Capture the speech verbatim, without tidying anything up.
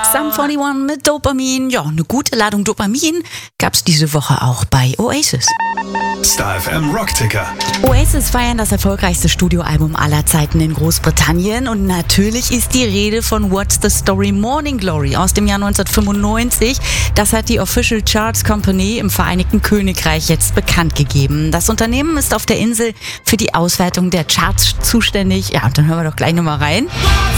Sum einundvierzig mit Dopamin. Ja, eine gute Ladung Dopamin gab's diese Woche auch bei Oasis. Star F M Rockticker. Oasis feiern das erfolgreichste Studioalbum aller Zeiten in Großbritannien und natürlich ist die Rede von What's the Story Morning Glory aus dem Jahr neunzehnhundertfünfundneunzig. Das hat die Official Charts Company im Vereinigten Königreich jetzt bekannt gegeben. Das Unternehmen ist auf der Insel für die Auswertung der Charts zuständig. Ja, und dann hören wir doch gleich nochmal rein.